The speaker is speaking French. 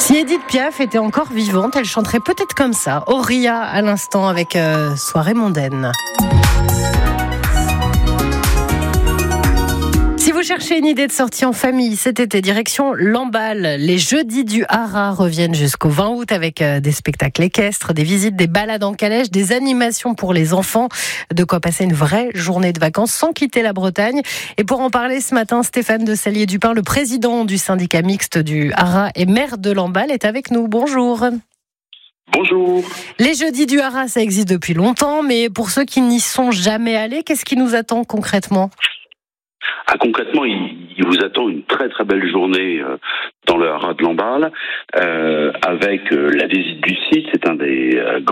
Si Édith Piaf était encore vivante, elle chanterait peut-être comme ça. Auria à l'instant avec Soirée mondaine. Si vous cherchez une idée de sortie en famille cet été, direction Lamballe. Les jeudis du Haras reviennent jusqu'au 20 août avec des spectacles équestres, des visites, des balades en calèche, des animations pour les enfants. De quoi passer une vraie journée de vacances sans quitter la Bretagne. Et pour en parler ce matin, Stéphane de Salier-Dupin, le président du syndicat mixte du Haras et maire de Lamballe, est avec nous. Bonjour. Bonjour. Les jeudis du Haras, ça existe depuis longtemps, mais pour ceux qui n'y sont jamais allés, qu'est-ce qui nous attend concrètement ? Concrètement, il vous attend une très très belle journée dans le Haras de Lamballe avec la visite du site. C'est un des